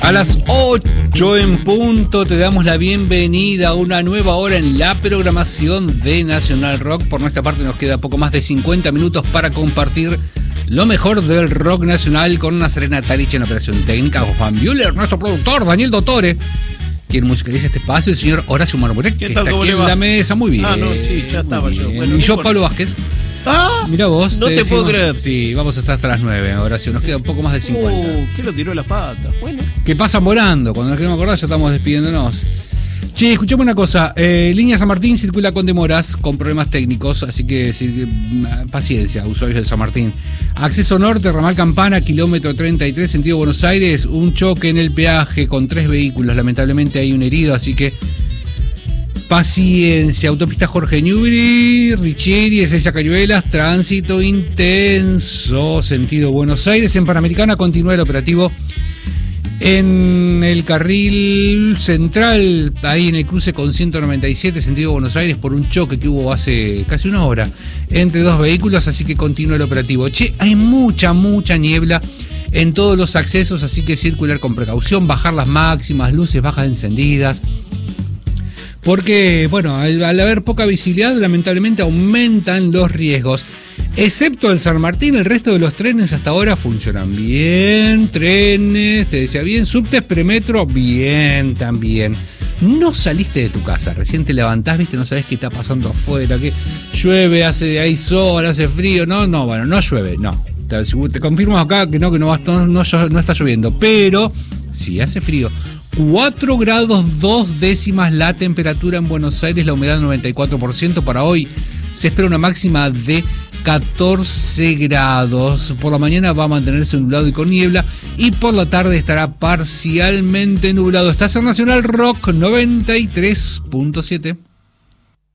A las 8 en punto te damos la bienvenida a una nueva hora en la programación de Nacional Rock. Por nuestra parte nos queda poco más de 50 minutos para compartir lo mejor del rock nacional con una Serena Tarich en operación técnica, Juan Buehler, nuestro productor, Daniel Dottore, quien musicaliza este espacio, el señor Horacio Marburek, que está aquí en la mesa. Muy bien. No, sí, ya estaba yo. Bueno, y yo, Pablo Vázquez. Mirá vos. No te puedo creer. Sí, vamos a estar hasta las 9, Horacio. Nos queda un poco más de 50. ¿Qué lo tiró las patas? Bueno. Que pasan volando. Cuando nos queremos acordar ya estamos despidiéndonos. Che, escuchame una cosa. Línea San Martín circula con demoras, con problemas técnicos, así que paciencia, usuarios del San Martín. Acceso norte, ramal Campana, kilómetro 33, sentido Buenos Aires. Un choque en el peaje con 3 vehículos. Lamentablemente hay un herido, así que paciencia. Autopista Jorge Newbery, Richieri, Ezeiza Cayuelas, tránsito intenso, sentido Buenos Aires. En Panamericana continúa el operativo en el carril central, ahí en el cruce con 197, sentido Buenos Aires, por un choque que hubo hace casi una hora entre dos vehículos, así que continúa el operativo. Che, hay mucha niebla en todos los accesos, así que circular con precaución, bajar las máximas, luces bajas encendidas. Porque, bueno, al haber poca visibilidad, lamentablemente aumentan los riesgos. Excepto el San Martín, el resto de los trenes hasta ahora funcionan bien. Trenes, te decía bien. Subtes, premetro, bien también. No saliste de tu casa, recién te levantás, viste, no sabés qué está pasando afuera, que llueve, hay sol, hace frío. No, no llueve, no. Te confirmo acá que no está lloviendo, pero sí hace frío. 4 grados 2 décimas la temperatura en Buenos Aires, la humedad 94%. Para hoy se espera una máxima de 14 grados. Por la mañana va a mantenerse nublado y con niebla, y por la tarde estará parcialmente nublado. Estás en Nacional Rock 93.7.